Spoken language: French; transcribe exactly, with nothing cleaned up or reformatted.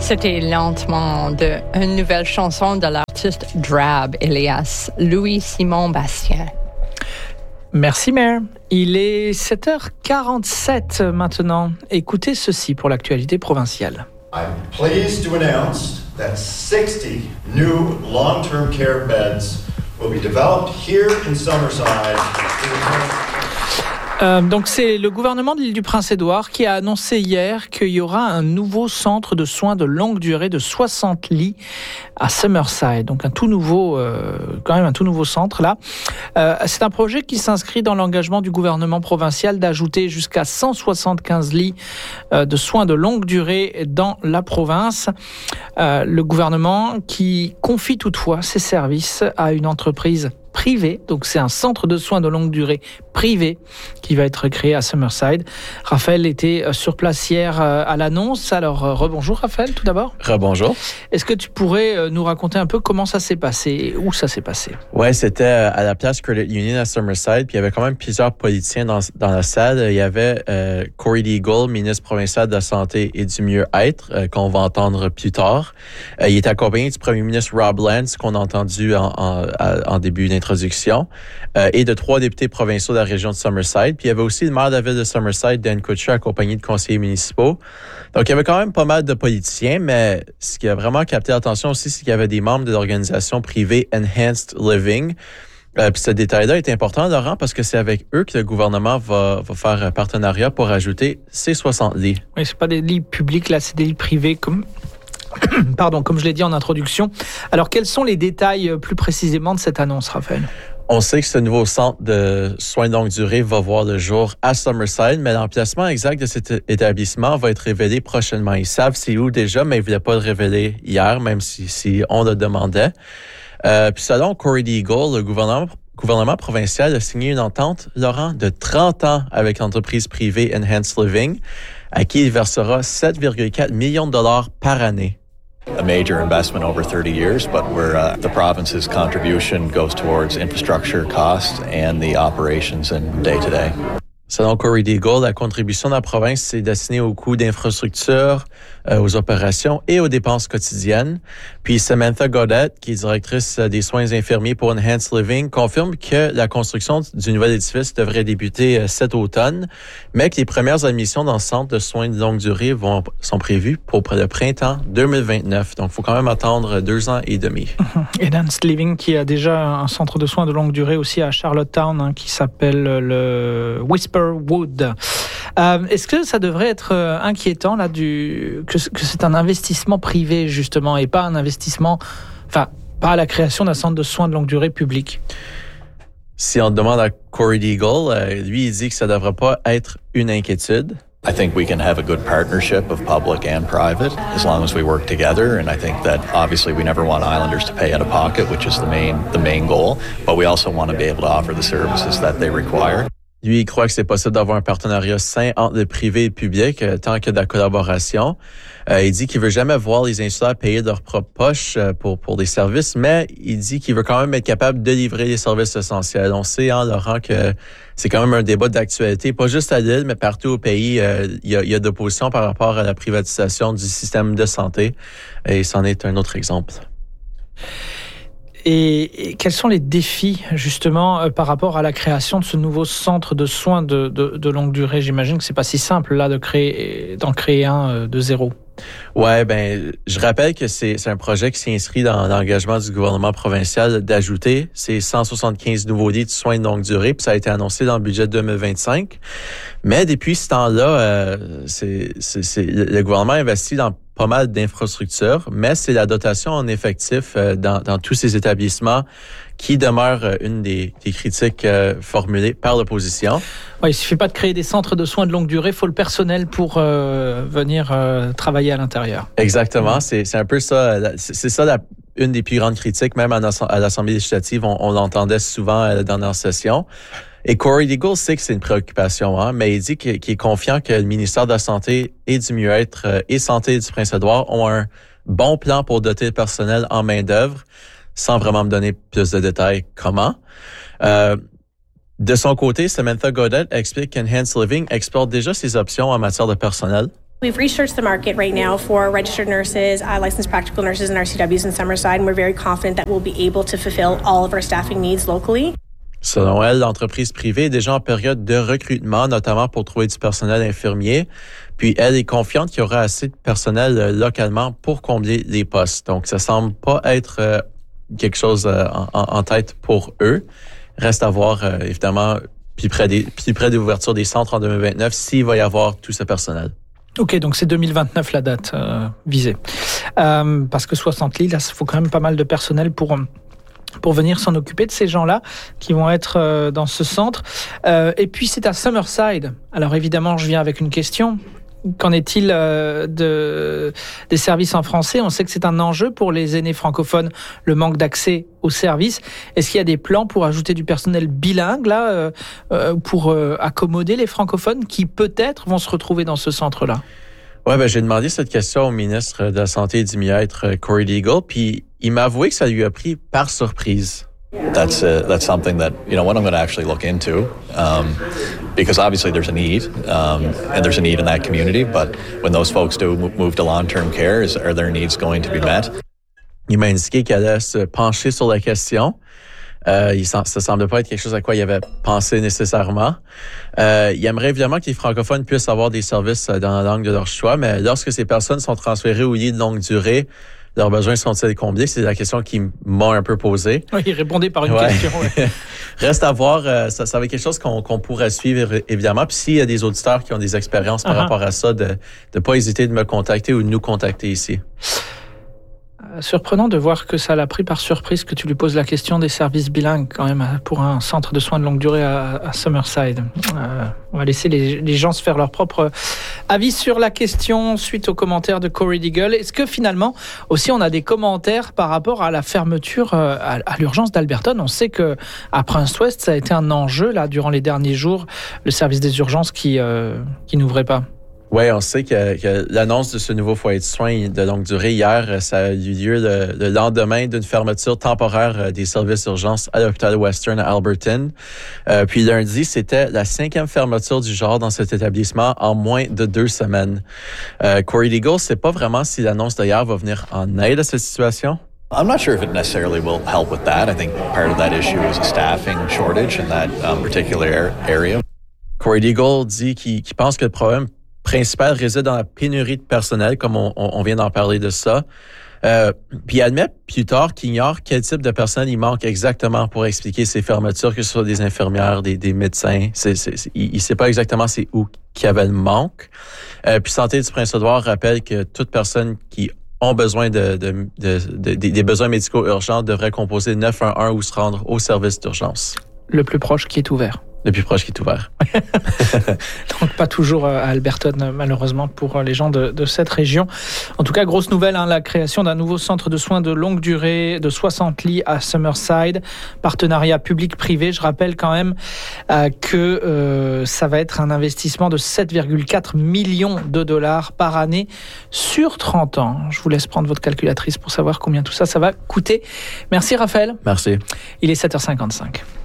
C'était lentement de une nouvelle chanson de l'artiste Drab, alias Louis-Simon Bastien. Merci, Mère. Il est sept heures quarante-sept maintenant. Écoutez ceci pour l'actualité provinciale. I'm pleased to announce that sixty new long-term care beds will be developed here in Summerside. Euh, donc c'est le gouvernement de l'île du Prince-Édouard qui a annoncé hier qu'il y aura un nouveau centre de soins de longue durée de soixante lits à Summerside. Donc un tout nouveau, euh, quand même un tout nouveau centre là. Euh, c'est un projet qui s'inscrit dans l'engagement du gouvernement provincial d'ajouter jusqu'à cent soixante-quinze lits euh, de soins de longue durée dans la province. Euh, le gouvernement qui confie toutefois ses services à une entreprise privé, donc c'est un centre de soins de longue durée privé qui va être créé à Summerside. Raphaël était sur place hier à l'annonce. Alors rebonjour Raphaël tout d'abord. Rebonjour. Est-ce que tu pourrais nous raconter un peu comment ça s'est passé et où ça s'est passé? Ouais, c'était à la place Credit Union à Summerside, puis il y avait quand même plusieurs politiciens dans, dans la salle. Il y avait euh, Corey Deagle, ministre provincial de la Santé et du Mieux-être, euh, qu'on va entendre plus tard. Euh, il était accompagné du premier ministre Rob Lance, qu'on a entendu en, en, en début d'introduction. Introduction, euh, et de trois députés provinciaux de la région de Summerside. Puis il y avait aussi le maire de la ville de Summerside, Dan Kutcher, accompagné de conseillers municipaux. Donc il y avait quand même pas mal de politiciens, mais ce qui a vraiment capté l'attention aussi, c'est qu'il y avait des membres de l'organisation privée Enhanced Living. Euh, puis ce détail-là est important, Laurent, parce que c'est avec eux que le gouvernement va, va faire un partenariat pour ajouter ces soixante lits. Oui, c'est pas des lits publics, là, c'est des lits privés comme... Pardon, comme je l'ai dit en introduction. Alors, quels sont les détails plus précisément de cette annonce, Raphaël? On sait que ce nouveau centre de soins de longue durée va voir le jour à Summerside, mais l'emplacement exact de cet établissement va être révélé prochainement. Ils savent c'est où déjà, mais ils ne voulaient pas le révéler hier, même si, si on le demandait. Euh, puis selon Corey Deagle, le gouvernement, gouvernement provincial a signé une entente, Laurent, de trente ans avec l'entreprise privée Enhanced Living, à qui il versera sept virgule quatre millions de dollars par année. A major investment over thirty years, but where uh, the province's contribution goes towards infrastructure costs and the operations in day-to-day. Selon Corey Deagle, la contribution de la province c'est destinée aux coûts d'infrastructure, euh, aux opérations et aux dépenses quotidiennes. Puis Samantha Gaudette, qui est directrice des soins infirmiers pour Enhanced Living, confirme que la construction du nouvel édifice devrait débuter euh, cet automne, mais que les premières admissions dans le centre de soins de longue durée vont, sont prévues pour le printemps deux mille vingt-neuf. Donc, il faut quand même attendre deux ans et demi. Enhanced Living, qui a déjà un centre de soins de longue durée aussi à Charlottetown, hein, qui s'appelle le Whisper Wood. Euh, est-ce que ça devrait être euh, inquiétant là du que, que c'est un investissement privé justement et pas un investissement, enfin pas à la création d'un centre de soins de longue durée public? Si on demande à Corey Deagle, euh, lui il dit que ça devrait pas être une inquiétude. I think we can have a good partnership of public and private as long as we work together. And I think that obviously we never want Islanders to pay out of pocket, which is the main the main goal. But we also want to be able to offer the services that they require. Lui, il croit que c'est possible d'avoir un partenariat sain entre le privé et le public, euh, tant que de la collaboration. Euh, il dit qu'il veut jamais voir les insulaires payer de leur propre poche euh, pour pour des services, mais il dit qu'il veut quand même être capable de livrer les services essentiels. On sait, hein, Laurent, que c'est quand même un débat d'actualité, pas juste à l'île, mais partout au pays. Euh, il y a, il y a d'opposition par rapport à la privatisation du système de santé, et c'en est un autre exemple. Et, et quels sont les défis, justement, euh, par rapport à la création de ce nouveau centre de soins de, de, de longue durée? J'imagine que c'est pas si simple, là, de créer, d'en créer un euh, de zéro. Ouais, ben, je rappelle que c'est, c'est un projet qui s'inscrit dans l'engagement du gouvernement provincial d'ajouter ces cent soixante-quinze nouveaux lits de soins de longue durée, puis ça a été annoncé dans le budget deux mille vingt-cinq. Mais depuis ce temps-là, euh, c'est, c'est, c'est, le gouvernement investit dans pas mal d'infrastructures, mais c'est la dotation en effectif euh, dans, dans tous ces établissements qui demeure euh, une des, des critiques euh, formulées par l'opposition. Ouais, il suffit pas de créer des centres de soins de longue durée, il faut le personnel pour euh, venir euh, travailler à l'intérieur. Exactement, c'est, c'est un peu ça, c'est, c'est ça la, une des plus grandes critiques, même à, à l'Assemblée législative, on, on l'entendait souvent à la dernière session. Et Corey Deagle sait que c'est une préoccupation, hein, mais il dit qu'il, qu'il est confiant que le ministère de la Santé et du Mieux-être euh, et Santé du Prince-Édouard ont un bon plan pour doter le personnel en main-d'œuvre, sans vraiment me donner plus de détails comment. Euh, de son côté, Samantha Gaudette explique qu'Enhanced Living explore déjà ses options en matière de personnel. We've researched the market right now for registered nurses, uh, licensed practical nurses and R C Ws in Summerside, and we're very confident that we'll be able to fulfill all of our staffing needs locally. Selon elle, l'entreprise privée est déjà en période de recrutement, notamment pour trouver du personnel infirmier. Puis elle est confiante qu'il y aura assez de personnel euh, localement pour combler les postes. Donc, ça semble pas être euh, quelque chose euh, en, en tête pour eux. Reste à voir, euh, évidemment, plus près des, plus près de l'ouverture des centres en deux mille vingt-neuf, s'il va y avoir tout ce personnel. Ok, donc c'est deux mille vingt-neuf la date euh, visée. Euh, parce que soixante lits, là, il faut quand même pas mal de personnel pour... pour venir s'en occuper de ces gens-là qui vont être euh, dans ce centre. Euh, et puis, c'est à Summerside. Alors, évidemment, je viens avec une question. Qu'en est-il euh, de, des services en français ? On sait que c'est un enjeu pour les aînés francophones, le manque d'accès aux services. Est-ce qu'il y a des plans pour ajouter du personnel bilingue, là, euh, euh, pour euh, accommoder les francophones qui, peut-être, vont se retrouver dans ce centre-là ? Ouais, ben j'ai demandé cette question au ministre de la Santé et du Mieux-être, Corey Deagle, puis il m'a avoué que ça lui a pris par surprise. That's uh, that's something that, you know, what I'm going to actually look into, um, because obviously there's a need, um, and there's a need in that community. But when those folks do move to long-term care, is, are their needs going to be met? Il m'a indiqué qu'elle allait se pencher sur la question. Euh, il ça semble pas être quelque chose à quoi il avait pensé nécessairement. Euh, il aimerait évidemment que les francophones puissent avoir des services dans la langue de leur choix, mais lorsque ces personnes sont transférées au lit de longue durée, leurs besoins sont-ils comblés? C'est la question qui m'a un peu posée. Oui, il répondait par une ouais. question. Ouais. Reste à voir, euh, ça, ça va être quelque chose qu'on, qu'on pourrait suivre, évidemment. Puis s'il y a des auditeurs qui ont des expériences par uh-huh. rapport à ça, de ne pas hésiter de me contacter ou de nous contacter ici. Surprenant de voir que ça l'a pris par surprise que tu lui poses la question des services bilingues quand même pour un centre de soins de longue durée à, à Summerside. Euh, on va laisser les, les gens se faire leur propre avis sur la question suite aux commentaires de Corey Deagle. Est-ce que finalement aussi on a des commentaires par rapport à la fermeture à, à l'urgence d'Alberton ? On sait que à Prince-West ça a été un enjeu là durant les derniers jours, le service des urgences qui euh, qui n'ouvrait pas. Oui, on sait que, que l'annonce de ce nouveau foyer de soins de longue durée, hier, ça a eu lieu le, le lendemain d'une fermeture temporaire des services d'urgence à l'hôpital Western à Alberton. Euh, puis lundi, c'était la cinquième fermeture du genre dans cet établissement en moins de deux semaines. Euh, Corey Deagle ne sait pas vraiment si l'annonce d'hier va venir en aide à cette situation. I'm not sure if it necessarily will help with that. I think part of that issue is a staffing shortage in that um, particular area. Corey Deagle dit qu'il, qu'il pense que le problème principal réside dans la pénurie de personnel, comme on, on vient d'en parler de ça. Euh, puis il admet plus tard qu'il ignore quel type de personnel il manque exactement pour expliquer ces fermetures, que ce soit des infirmières, des, des médecins. C'est, c'est, c'est, il ne sait pas exactement c'est où qu'il y avait le manque. Euh, puis Santé du Prince-Édouard rappelle que toute personne qui ont besoin de, de, de, de, de des besoins médicaux urgents devrait composer neuf un un ou se rendre au service d'urgence. Le plus proche qui est ouvert. Le plus proche qui est ouvert. Donc pas toujours à Alberton, malheureusement, pour les gens de, de cette région. En tout cas, grosse nouvelle, hein, la création d'un nouveau centre de soins de longue durée de soixante lits à Summerside. Partenariat public-privé. Je rappelle quand même euh, que euh, ça va être un investissement de sept virgule quatre millions de dollars par année sur trente ans. Je vous laisse prendre votre calculatrice pour savoir combien tout ça, ça va coûter. Merci Raphaël. Merci. Il est sept heures cinquante-cinq.